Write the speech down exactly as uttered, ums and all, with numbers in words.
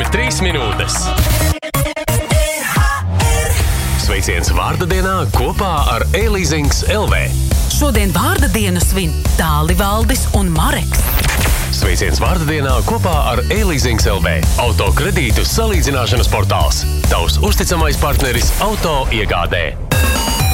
ir trīs minūtes. Sveiciens vārda dienā kopā ar E-Leasings L V. Šodien vārda dienu svin Tālivaldis un Mareks. Sveiciens vārda dienā kopā ar E-Leasings L V. Auto kredītu salīdzināšanas portāls. Tavs uzticamais partneris auto iegādē.